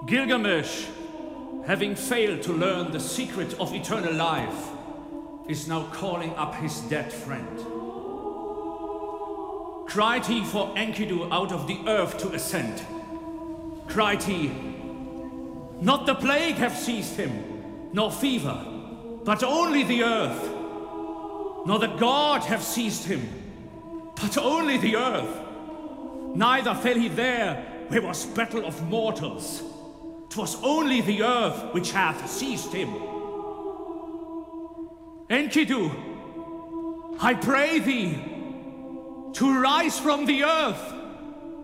Gilgamesh, having failed to learn the secret of eternal life, is now calling up his dead friend. Cried he for Enkidu out of the earth to ascend. Cried he, not the plague hath seized him, nor fever, but only the earth. Nor the god hath seized him, but only the earth. Neither fell he there where was battle of mortals. 'Twas only the earth which hath seized him. Enkidu, I pray thee to rise from the earth.